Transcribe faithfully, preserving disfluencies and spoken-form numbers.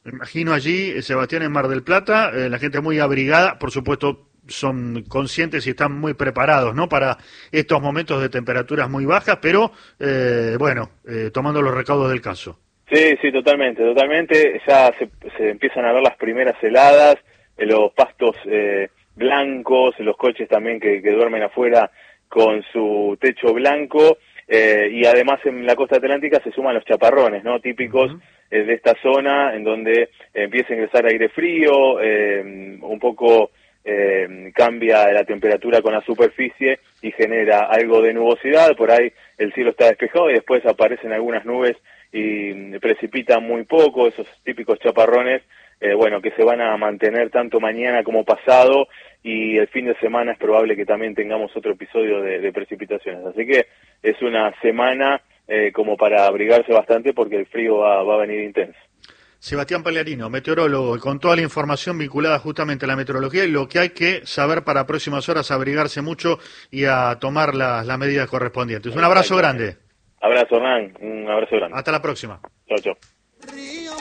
Imagino allí, Sebastián, en Mar del Plata, eh, la gente muy abrigada, por supuesto son conscientes y están muy preparados, ¿no?, para estos momentos de temperaturas muy bajas, pero eh, bueno, eh, tomando los recaudos del caso. Sí, sí, totalmente, totalmente. Ya se, se empiezan a ver las primeras heladas, eh, los pastos eh, blancos, los coches también que, que duermen afuera con su techo blanco, eh, y además en la costa atlántica se suman los chaparrones, ¿no?, típicos Uh-huh. eh, de esta zona, en donde eh, empieza a ingresar aire frío, eh, un poco eh, cambia la temperatura con la superficie y genera algo de nubosidad. Por ahí el cielo está despejado y después aparecen algunas nubes y precipitan muy poco, esos típicos chaparrones, eh, bueno, que se van a mantener tanto mañana como pasado, y el fin de semana es probable que también tengamos otro episodio de, de precipitaciones. Así que es una semana eh, como para abrigarse bastante, porque el frío va, va a venir intenso. Sebastián Pagliarino, meteorólogo, con toda la información vinculada justamente a la meteorología y lo que hay que saber para próximas horas, abrigarse mucho y a tomar las, las medidas correspondientes. Un abrazo grande. Abrazo, Hernán, un abrazo grande. Hasta la próxima. Chau, chau.